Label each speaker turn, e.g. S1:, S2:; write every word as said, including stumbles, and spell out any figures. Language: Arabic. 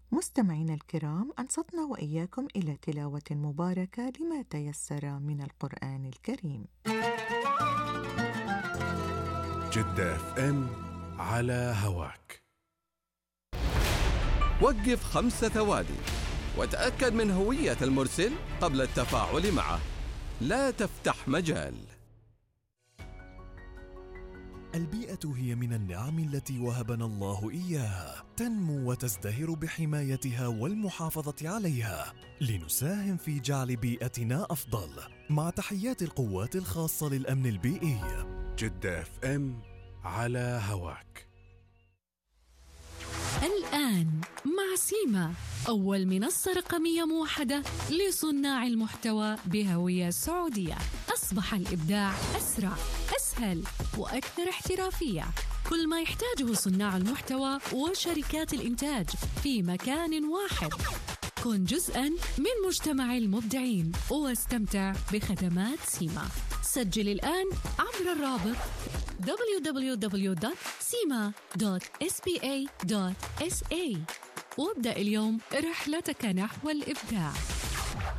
S1: مستمعينا الكرام، أنصتنا وإياكم إلى تلاوة مباركة لما تيسر من القرآن الكريم.
S2: جدة اف ام على هواك.
S3: وقف خمس ثواني وتأكد من هوية المرسل قبل التفاعل معه. لا تفتح مجال.
S4: البيئة هي من النعم التي وهبنا الله إياها، تنمو وتزدهر بحمايتها والمحافظة عليها لنساهم في جعل بيئتنا أفضل. مع تحيات القوات الخاصة للأمن البيئي.
S2: جدة اف ام على هواك.
S5: الآن مع سيما، أول منصة رقمية موحدة لصناع المحتوى بهوية سعودية. أصبح الإبداع أسرع، أسهل وأكثر احترافية. كل ما يحتاجه صناع المحتوى وشركات الإنتاج في مكان واحد. كن جزءاً من مجتمع المبدعين واستمتع بخدمات سيما. سجل الآن عبر الرابط دبليو دبليو دبليو دوت سيما دوت إس بي إيه دوت إس إيه وابدأ اليوم رحلتك نحو الإبداع.